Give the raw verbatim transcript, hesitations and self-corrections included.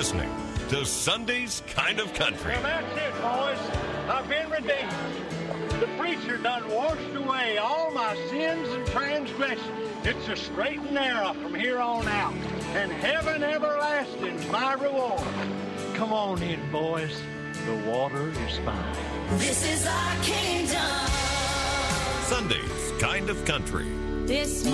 listening to Sunday's Kind of Country. Well, that's it, boys. I've been redeemed. The preacher done washed away all my sins and transgressions. It's a straight and narrow from here on out. And heaven everlasting's my reward. Come on in, boys. The water is fine. This is our kingdom. Sunday's Kind of Country. This